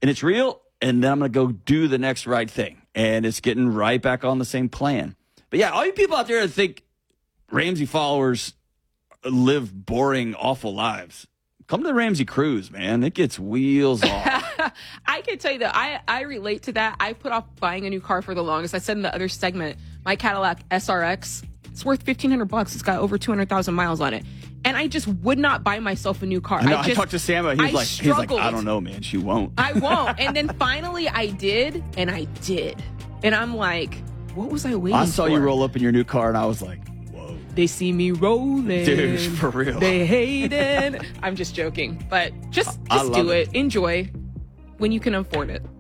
and it's real. And then I'm going to go do the next right thing. And it's getting right back on the same plan. But yeah, all you people out there that think Ramsey followers live boring, awful lives, come to the Ramsey Cruise, man. It gets wheels off. I can tell you that I relate to that. I put off buying a new car for the longest. I said in the other segment, my Cadillac SRX, it's worth $1,500. It's got over 200,000 miles on it. And I just would not buy myself a new car. I talked to Sam. He's like, I don't know, man. She won't. I won't. And then finally I did. And I'm like, what was I waiting for? I saw you roll up in your new car and I was like, whoa. They see me rolling. Dude, for real. They hate it. I'm just joking. But just do it. Enjoy when you can afford it.